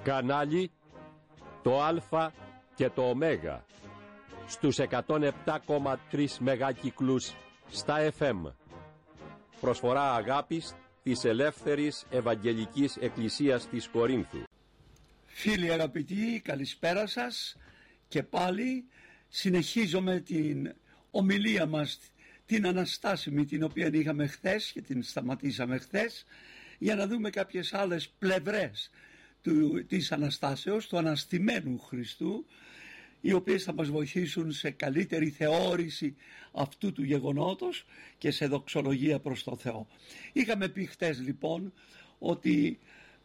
Κανάλι το Α και το Ω στους 107,3 μεγάκυκλους στα FM. Προσφορά αγάπης της Ελεύθερης Ευαγγελικής Εκκλησίας της Κορίνθου. Φίλοι αγαπητοί, καλησπέρα σας και πάλι συνεχίζουμε την ομιλία μας, την αναστάσιμη, την οποία είχαμε χθες και την σταματήσαμε χθες, για να δούμε κάποιες άλλες πλευρές της Αναστάσεως, του αναστημένου Χριστού, οι οποίες θα μας βοηθήσουν σε καλύτερη θεώρηση αυτού του γεγονότος και σε δοξολογία προς το Θεό. Είχαμε πει χτες λοιπόν ότι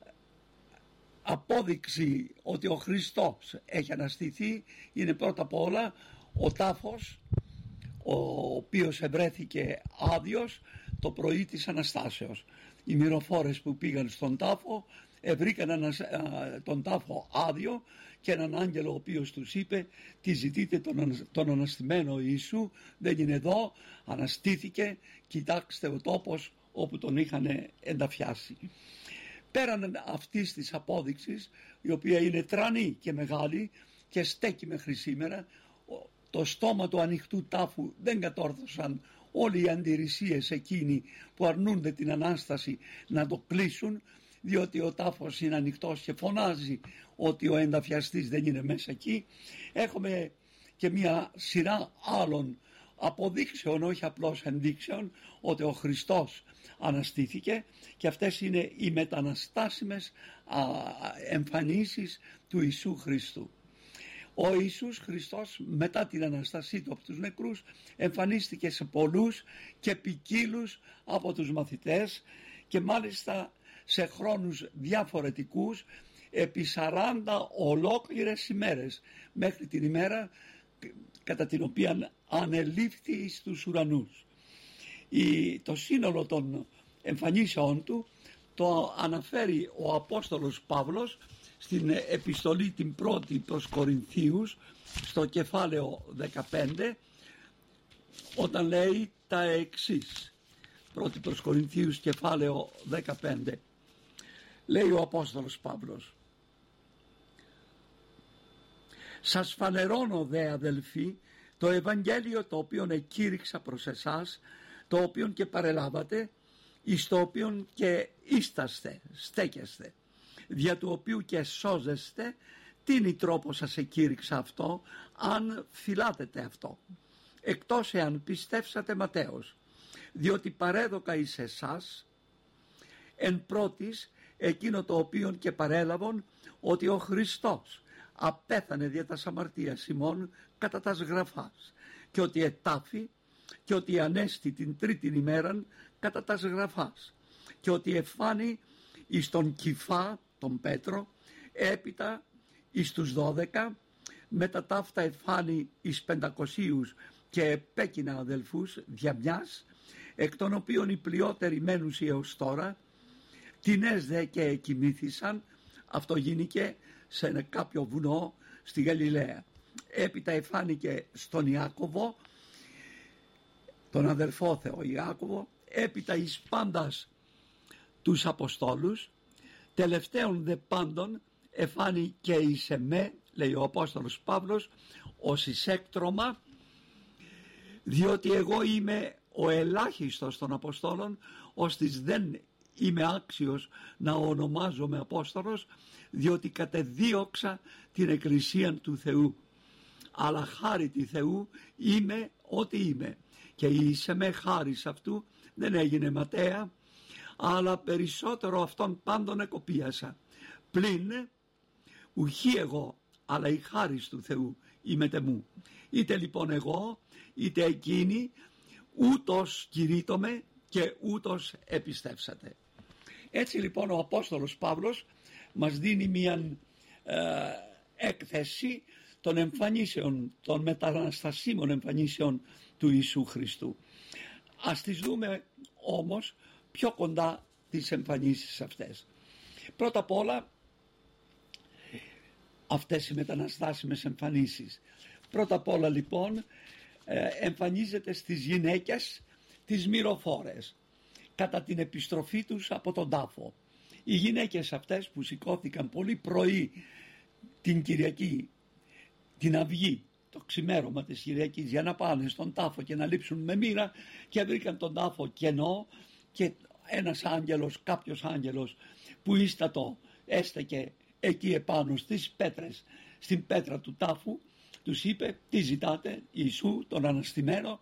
απόδειξη ότι ο Χριστός έχει αναστηθεί είναι πρώτα απ' όλα ο τάφος, ο οποίος ευρέθηκε άδειος το πρωί της Αναστάσεως. Οι μυροφόρες που πήγαν στον τάφο βρήκαν τον τάφο άδειο και έναν άγγελο ο οποίος τους είπε: τι ζητείτε τον αναστημένο Ιησού, δεν είναι εδώ, αναστήθηκε, κοιτάξτε ο τόπος όπου τον είχαν ενταφιάσει. Πέραν αυτής της απόδειξης, η οποία είναι τρανή και μεγάλη και στέκει μέχρι σήμερα, το στόμα του ανοιχτού τάφου δεν κατόρθωσαν όλοι οι αντιρρησίες εκείνοι που αρνούνται την Ανάσταση να το κλείσουν, διότι ο τάφος είναι ανοιχτός και φωνάζει ότι ο ενταφιαστής δεν είναι μέσα εκεί. Έχουμε και μια σειρά άλλων αποδείξεων, όχι απλώς ενδείξεων, ότι ο Χριστός αναστήθηκε, και αυτές είναι οι μεταναστάσιμες εμφανίσεις του Ιησού Χριστού. Ο Ιησούς Χριστός μετά την Αναστασή του από τους νεκρούς εμφανίστηκε σε πολλούς και ποικίλους από τους μαθητές, και μάλιστα σε χρόνους διαφορετικούς, επί 40 ολόκληρες ημέρες, μέχρι την ημέρα κατά την οποία ανελήφθη στους ουρανούς. Το σύνολο των εμφανίσεών του το αναφέρει ο Απόστολος Παύλος στην επιστολή την πρώτη προς Κορινθίους, στο κεφάλαιο 15, όταν λέει τα εξής. Πρώτη προς Κορινθίους κεφάλαιο 15, λέει ο Απόστολος Παύλος: σας φανερώνω δε αδελφοί το Ευαγγέλιο το οποίον εκήρυξα προς εσάς, το οποίον και παρελάβατε, εις το οποίον και ίσταστε, στέκεστε, δια του οποίου και σώζεστε. Τι είναι η τρόπο σας εκήρυξα αυτό, αν φυλάτετε αυτό, εκτός εάν πιστεύσατε ματέως, διότι παρέδοκα εις εσάς εν πρώτης εκείνο το οποίον και παρέλαβον, ότι ο Χριστός απέθανε δια τας αμαρτίας ημών κατά τας γραφάς, και ότι ετάφη, και ότι ανέστη την τρίτην ημέραν κατά τας γραφάς, και ότι εφάνει εις τον Κηφά τον Πέτρο, έπειτα εις τους 12, μετά ταύτα εφάνει εις 500 και επέκεινα αδελφούς διαμιάς, εκ των οποίων οι πλειότεροι μένουσι έως τώρα, τινές δε και εκοιμήθησαν. Αυτό γίνηκε σε κάποιο βουνό στη Γαλιλαία. Έπειτα εφάνηκε στον Ιάκωβο, τον αδελφό Θεό Ιάκωβο, έπειτα εις πάντας τους Αποστόλους, τελευταίων δε πάντων εφάνει και εις εμέ, λέει ο Απόστολος Παύλος, ως εις έκτρωμα, διότι εγώ είμαι ο ελάχιστος των Αποστόλων, ώστις δεν είμαι άξιος να ονομάζομαι Απόστολος, διότι κατεδίωξα την Εκκλησία του Θεού, αλλά χάρη τη Θεού είμαι ό,τι είμαι, και εις εμέ χάρις αυτού δεν έγινε ματέα, αλλά περισσότερο αυτόν πάντων εκοπίασα. Πλην ουχή εγώ, αλλά η χάρις του Θεού ημετε μου. Είτε λοιπόν εγώ, είτε εκείνοι, ούτως κηρύττομαι και ούτως επιστέψατε. Έτσι λοιπόν ο Απόστολος Παύλος μας δίνει μια έκθεση των εμφανίσεων, των μεταναστασίμων εμφανίσεων του Ιησού Χριστού. Ας τις δούμε όμως πιο κοντά τις εμφανίσεις αυτές. Πρώτα απ' όλα αυτές οι μεταναστάσιμες εμφανίσεις. Πρώτα απ' όλα λοιπόν εμφανίζεται στις γυναίκες τις μυροφόρες κατά την επιστροφή τους από τον τάφο. Οι γυναίκες αυτές που σηκώθηκαν πολύ πρωί την Κυριακή, την αυγή, το ξημέρωμα της Κυριακής, για να πάνε στον τάφο και να λείψουν με μοίρα, και βρήκαν τον τάφο κενό και ένας άγγελος, κάποιος άγγελος που ίστατο έστεκε εκεί επάνω στις πέτρες, στην πέτρα του τάφου, τους είπε: τι ζητάτε? Ιησού τον αναστημένο,